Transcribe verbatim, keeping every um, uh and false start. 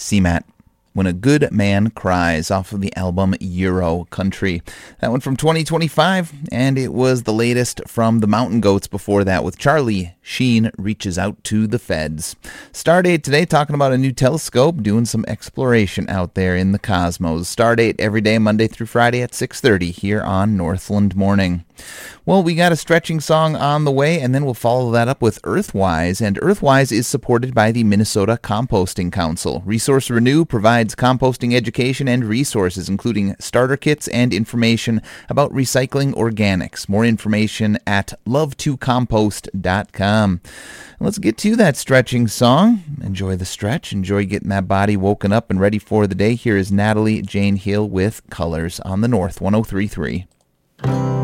C MAT. When a Good Man Cries, off of the album Euro Country. That one from twenty twenty-five, and it was the latest from the Mountain Goats before that with Charlie Sheen Reaches Out to the Feds. Stardate today talking about a new telescope, doing some exploration out there in the cosmos. Stardate every day, Monday through Friday at six thirty here on Northland Morning. Well, we got a stretching song on the way, and then we'll follow that up with Earthwise. And Earthwise is supported by the Minnesota Composting Council. Resource Renew provides composting education and resources, including starter kits and information about recycling organics. More information at love to compost dot com. Let's get to that stretching song. Enjoy the stretch. Enjoy getting that body woken up and ready for the day. Here is Natalie Jane Hill with Colors on the North one oh three point three.